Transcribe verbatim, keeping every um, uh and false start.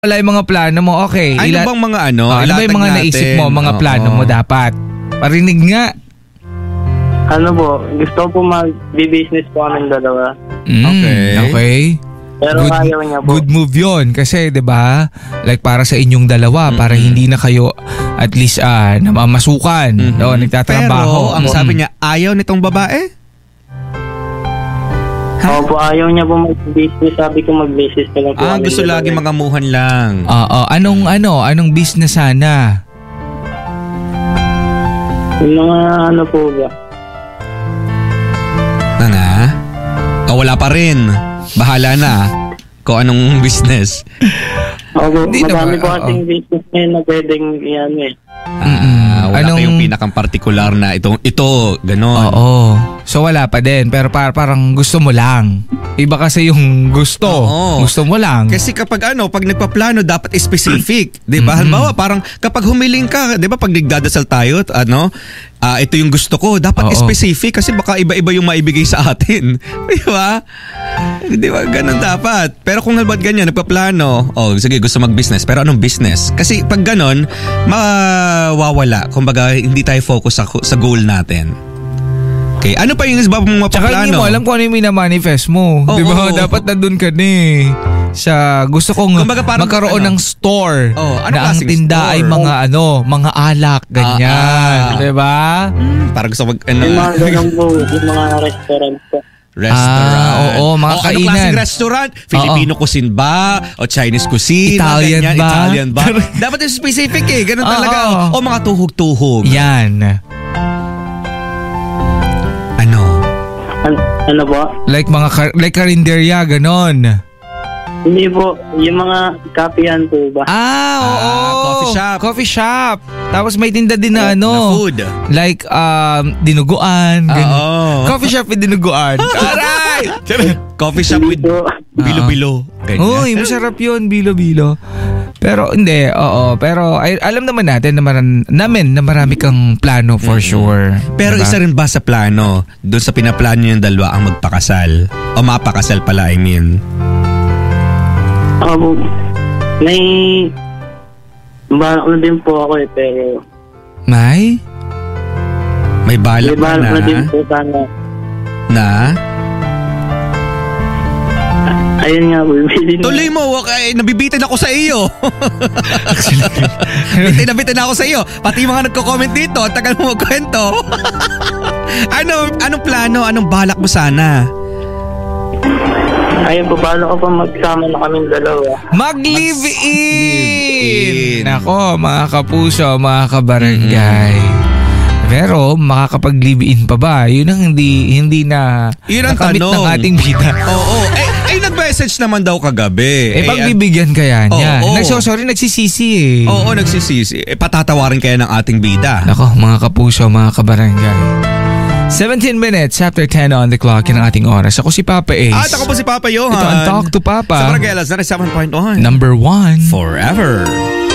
wala yung mga plano mo. Okay. Ano ila- bang mga ano? Oh, ano ba yung mga natin? naisip mo, mga Oo. plano mo dapat? Parinig nga. Ano po, gusto ko po mag-business po kaming dalawa. Mm, Okay. okay. Pero Good- ayaw niya po. Good move yun. Kasi, di ba, like para sa inyong dalawa, para hindi na kayo at least ah, namamasukan. Mhm. No, nagtatrabaho. Pero, ang Mm. sabi niya, ayaw nitong babae? Opo, ayaw niya po mag-business. Sabi ko mag-business na lang po Ah, kaming gusto dalawa. lagi mangamuhan lang. Oo. Anong, ano, anong business sana? Yung mga ano po ba? Na nga? O wala pa rin. Bahala na kung anong business. Opo, Hindi madami naman, po oo. kasing business ngayon na pwedeng yan eh. Ah, wala Anong- kayong pinakang partikular na ito, ito, ganon. Oo. So wala pa din. Pero par- parang gusto mo lang. Iba kasi yung gusto. Oo. Gusto mo lang. Kasi kapag ano, pag nagpaplano, dapat specific. Di ba? Mhm. Halimbawa, parang kapag humiling ka, di ba pag nagdadasal tayo, at ano, ah, ito yung gusto ko, dapat Oo. specific kasi baka iba-iba yung maibigay sa atin. Di ba? Di ba? Ganun dapat. Pero kung halimbawa ganyan, nagpaplano, oh, sige, gusto mag-business, pero anong business? Kasi pag ganun, mawawala. Kumbaga, hindi tayo focus sa, sa goal natin. Okay, ano pa yung iba mong Tsaka hindi mapaplano? mo alam kung ano yung minamanifest mo. Oo. Di ba? Dapat nandun ka na eh. Sa gusto kong Kumbaga parang magkaroon ano? ng store Oo, ano na ang klaseng tinda store? ay mga ano, mga alak, ganyan. Ah, ah. Di ba? Hmm, parang gusto mag, ano, Yung mga ganun po, yung mga restaurant po. restaurant. Ah, oo, mga o, kainan. Anong klaseng restaurant? Filipino cuisine ba? O Chinese cuisine? Italian ganyan, ba? Italian ba? Dapat yung specific eh. Ganun Oo. talaga. O mga tuhog-tuhog. Yan. Ano? An- ano po? Like mga kar- like karinderya, ganon. Hindi po, yung mga kapihan po ba? Ah, oo. Ah, coffee shop. Coffee shop. Tapos may tinda din na Na ano. food. Like um, dinuguan. ganun. Oo. Coffee shop with dinuguan. Aray! Coffee shop with Dito. bilo-bilo. Ganyan. Uy, masarap yun, bilo-bilo. Pero hindi, oo. Pero ay, alam naman natin na maran, namin na marami kang plano for sure. Pero Diba? isa rin ba sa plano, doon sa pinaplano yung dalawa ang magpakasal? O mapakasal pala, I mean. Opo, may... Balak na din po ako eh, pero... May? May balak May ka balak na. na din po sana. Na? Ayun nga po, bili na. Tuloy mo, wak- ay, nabibitin ako sa iyo. bitin na bitin ako sa iyo. Pati yung mga nagko-comment dito, ang tagal mo magkwento. ano, anong plano, anong balak mo sana? Ayun po, balak ko pa magsama na kaming dalawa. Mag-live-in! Live-in. Nako, mga kapuso, mga kabarangay. Pero makakapag-live-in pa ba? Yun ang hindi hindi na Yun ang nakamit tanong. ng ating bida. Oo, eh, eh nag-message naman daw kagabi. Eh, pagbibigyan kaya niya. Oo, oo. Nagsosorry, nagsisisi eh. Oo, nagsisisi. Eh, patatawarin kaya ng ating bida. Nako, mga kapuso, mga kabarangay. seventeen minutes after ten on the clock in ang ating oras. Ako si Papa Ace. At ako po si Papa Johan. Ito ang Talk to Papa. Sa Barangay Alas ninety-seven point one. Number one. Forever.